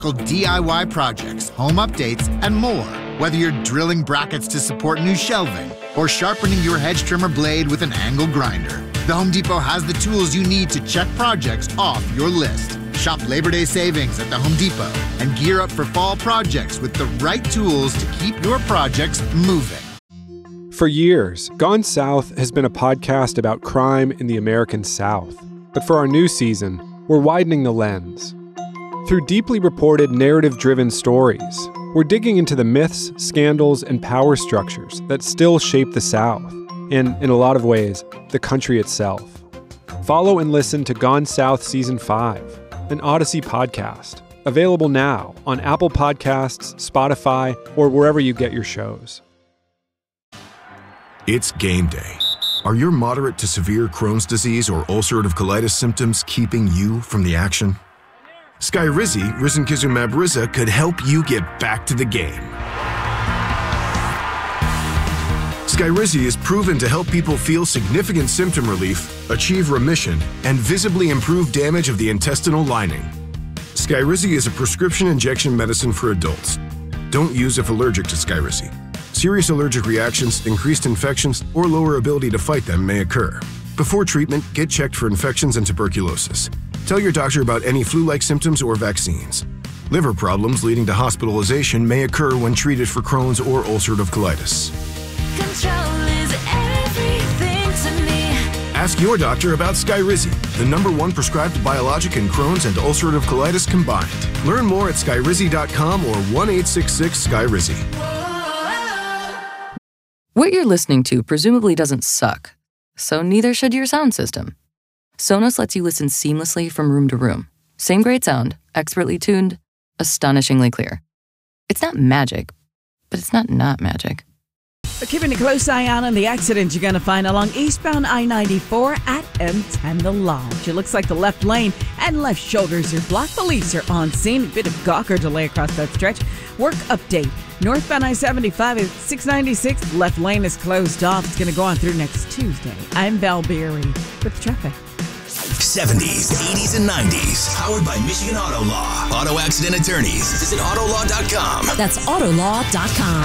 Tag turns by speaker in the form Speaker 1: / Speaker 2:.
Speaker 1: DIY projects, home updates, and more. Whether you're drilling brackets to support new shelving or sharpening your hedge trimmer blade with an angle grinder, the Home Depot has the tools you need to check projects off your list. Shop Labor Day savings at the Home Depot and gear up for fall projects with the right tools to keep your projects moving.
Speaker 2: For years, Gone South has been a podcast about crime in the American South. But for our new season, we're widening the lens. Through deeply reported, narrative-driven stories, we're digging into the myths, scandals, and power structures that still shape the South, and, in a lot of ways, the country itself. Follow and listen to Gone South Season 5, an Odyssey podcast, available now on Apple Podcasts, Spotify, or wherever you get your shows.
Speaker 3: It's game day. Are your moderate to severe Crohn's disease or ulcerative colitis symptoms keeping you from the action? Skyrizi, risankizumab Riza, could help you get back to the game. Skyrizi is proven to help people feel significant symptom relief, achieve remission, and visibly improve damage of the intestinal lining. Skyrizi is a prescription injection medicine for adults. Don't use if allergic to Skyrizi. Serious allergic reactions, increased infections, or lower ability to fight them may occur. Before treatment, get checked for infections and tuberculosis. Tell your doctor about any flu-like symptoms or vaccines. Liver problems leading to hospitalization may occur when treated for Crohn's or ulcerative colitis.
Speaker 4: Control is everything to me.
Speaker 3: Ask your doctor about Skyrizi, the #1 prescribed biologic in Crohn's and ulcerative colitis combined. Learn more at skyrizi.com or 1-866-SKYRIZI.
Speaker 5: What you're listening to presumably doesn't suck, so neither should your sound system. Sonos lets you listen seamlessly from room to room. Same great sound, expertly tuned, astonishingly clear. It's not magic, but it's not magic.
Speaker 6: We're keeping a close eye on the accident you're going to find along eastbound I-94 at M10 The Lodge. It looks like the left lane and left shoulders are blocked. Police are on scene. A bit of gawker delay across that stretch. Work update. Northbound I-75 is 696. Left lane is closed off. It's going to go on through next Tuesday. I'm Val Beery with traffic.
Speaker 7: 70s, 80s, and 90s. Powered by Michigan Auto Law. Auto accident attorneys. Visit Autolaw.com.
Speaker 8: That's Autolaw.com.